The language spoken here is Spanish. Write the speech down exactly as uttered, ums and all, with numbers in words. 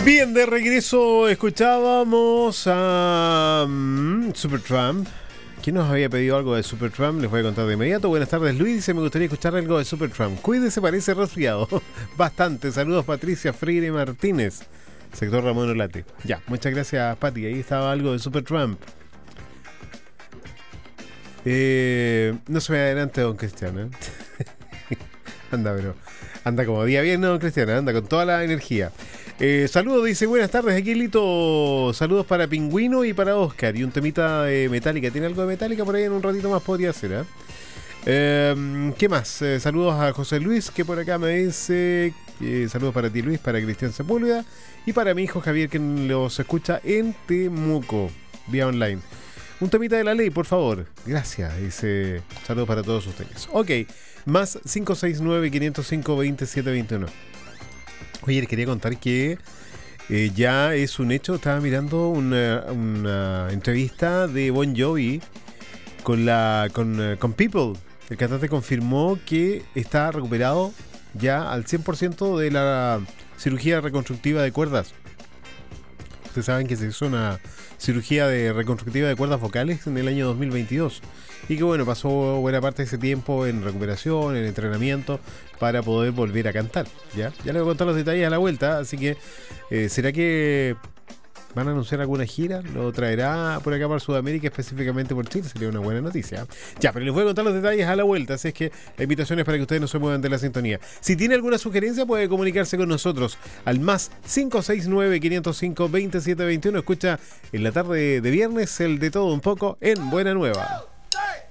Bien, de regreso escuchábamos a um, Supertramp. ¿Quién nos había pedido algo de Supertramp? Les voy a contar de inmediato. Buenas tardes, Luis. Dice, me gustaría escuchar algo de Supertramp. Cuídese, parece resfriado. Bastante. Saludos, Patricia Freire Martínez, sector Ramón Olate. Ya, muchas gracias, Pati. Ahí estaba algo de Supertramp. Eh, no se me adelante, don Cristiano. ¿eh? Anda, bro. Anda como día bien, ¿no, don Cristiano? Anda con toda la energía. Eh, saludos, dice, buenas tardes, aquí Lito. Saludos para Pingüino y para Oscar. Y un temita de Metallica. ¿Tiene algo de Metallica por ahí? En un ratito más podría ser, ¿eh? Eh, ¿Qué más? Eh, saludos a José Luis, que por acá me dice eh, saludos para ti, Luis, para Cristian Sepúlveda y para mi hijo Javier, que los escucha en Temuco, vía online. Un temita de la ley, por favor. Gracias, dice. Saludos para todos ustedes. Ok, más cinco seis nueve, cinco cero cinco, dos siete dos uno. Oye, les quería contar que eh, ya es un hecho. Estaba mirando una, una entrevista de Bon Jovi con, la, con, uh, con People. El cantante confirmó que está recuperado ya al cien por ciento de la cirugía reconstructiva de cuerdas. Ustedes saben que se hizo una cirugía de reconstructiva de cuerdas vocales en el año dos mil veintidós. Y que bueno, pasó buena parte de ese tiempo en recuperación, en entrenamiento, para poder volver a cantar. Ya, ya les voy a contar los detalles a la vuelta, así que eh, ¿será que van a anunciar alguna gira? ¿Lo traerá por acá para Sudamérica, específicamente por Chile? Sería una buena noticia. Ya, pero les voy a contar los detalles a la vuelta, así es que la invitación es para que ustedes no se muevan de la sintonía. Si tiene alguna sugerencia, puede comunicarse con nosotros al más cinco seis nueve, cinco cero cinco, dos siete dos uno. Escucha en la tarde de viernes el de todo un poco en Buena Nueva.